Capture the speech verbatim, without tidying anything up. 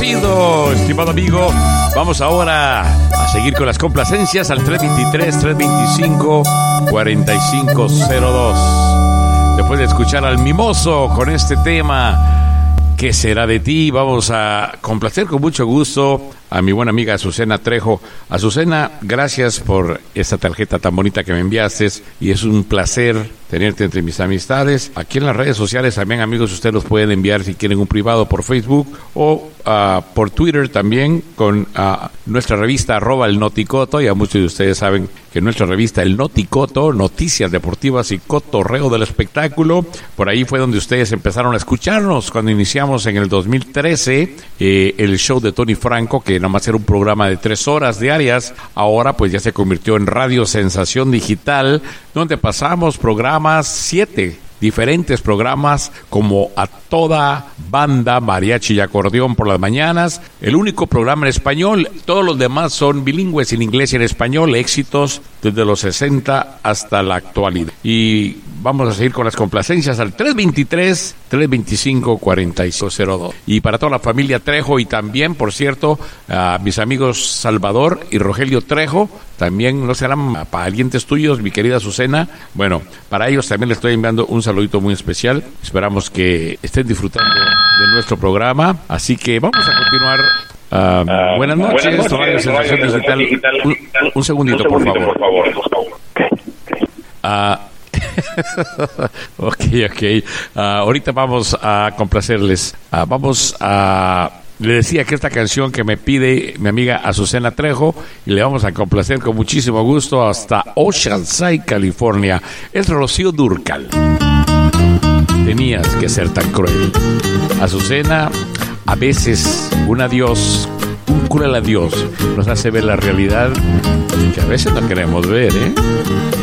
complacido, estimado amigo. Vamos ahora a seguir con las complacencias al tres veintitrés, tres veinticinco, cuarenta y cinco cero dos. Después de escuchar al Mimoso con este tema, ¿qué será de ti? Vamos a complacer con mucho gusto a mi buena amiga Azucena Trejo. Azucena, gracias por esta tarjeta tan bonita que me enviaste y es un placer tenerte entre mis amistades. Aquí en las redes sociales también, amigos, ustedes los pueden enviar si quieren un privado por Facebook o uh, por Twitter también con uh, nuestra revista arroba el Noticoto. Ya muchos de ustedes saben que nuestra revista El Noticoto, noticias deportivas y cotorreo del espectáculo, por ahí fue donde ustedes empezaron a escucharnos cuando iniciamos en el dos mil trece eh, el show de Tony Franco, que nomás era un programa de tres horas diarias. Ahora pues ya se convirtió en Radio Sensación Digital, donde pasamos programas, siete diferentes programas, como A Toda Banda, mariachi y acordeón por las mañanas, el único programa en español. Todos los demás son bilingües, en inglés y en español, éxitos desde los sesenta hasta la actualidad. Y vamos a seguir con las complacencias al tres veintitrés, tres veinticinco, cuarenta y cinco cero dos. Y para toda la familia Trejo, y también, por cierto, a mis amigos Salvador y Rogelio Trejo, también no serán parientes tuyos, mi querida Azucena. Bueno, para ellos también les estoy enviando un saludito muy especial. Esperamos que estén disfrutando de nuestro programa. Así que vamos a continuar. Uh, uh, buenas noches, buenas noches, Radio Sensación Digital. Digital. Un, un segundito, un segundito por favor. Por favor. Uh, ok, ok. Uh, ahorita vamos a complacerles. Uh, vamos a... Le decía que esta canción que me pide mi amiga Azucena Trejo, y le vamos a complacer con muchísimo gusto hasta Oceanside, California, es Rocío Dúrcal. Tenías que ser tan cruel. Azucena, a veces un adiós, un cruel adiós, nos hace ver la realidad que a veces no queremos ver, ¿eh?